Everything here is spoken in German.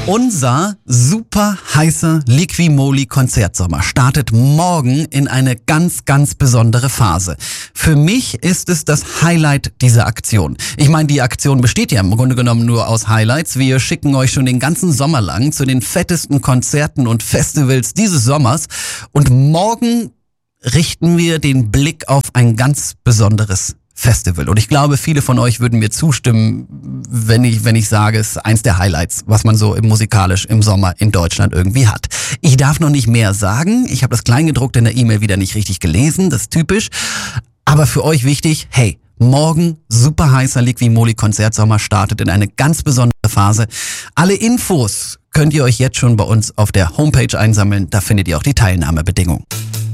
Unser super heißer Liqui-Moly Konzertsommer startet morgen in eine ganz, ganz besondere Phase. Für mich ist es das Highlight dieser Aktion. Ich meine, die Aktion besteht ja im Grunde genommen nur aus Highlights. Wir schicken euch schon den ganzen Sommer lang zu den fettesten Konzerten und Festivals dieses Sommers. Und morgen richten wir den Blick auf ein ganz besonderes Festival. Und ich glaube, viele von euch würden mir zustimmen, wenn ich sage, es ist eins der Highlights, was man so musikalisch im Sommer in Deutschland irgendwie hat. Ich darf noch nicht mehr sagen. Ich habe das Kleingedruckte in der E-Mail wieder nicht richtig gelesen. Das ist typisch. Aber für euch wichtig, hey, morgen super heißer Liqui-Moly Konzertsommer startet in eine ganz besondere Phase. Alle Infos könnt ihr euch jetzt schon bei uns auf der Homepage einsammeln. Da findet ihr auch die Teilnahmebedingungen.